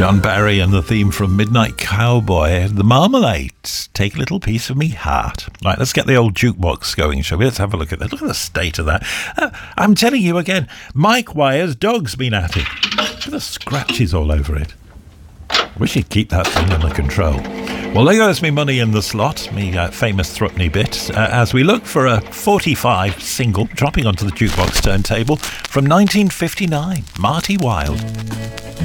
John Barry and the theme from Midnight Cowboy, The Marmalades, Take a Little Piece of Me Heart. Right, let's get the old jukebox going, shall we? Let's have a look at that. Look at the state of that. I'm telling you again, Mike Wire's dog's been at it. Look at the scratches all over it. Wish he'd keep that thing under control. Well, there goes me money in the slot, me famous Thrupney bit, as we look for a 45 single dropping onto the jukebox turntable from 1959, Marty Wilde.